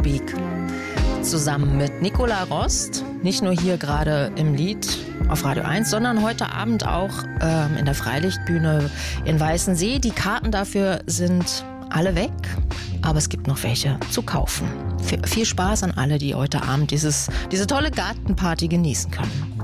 Moabik. Zusammen mit Nicola Rost, nicht nur hier gerade im Lied auf Radio 1, sondern heute Abend auch in der Freilichtbühne in Weißensee. Die Karten dafür sind alle weg, aber es gibt noch welche zu kaufen. Viel Spaß an alle, die heute Abend diese tolle Gartenparty genießen können.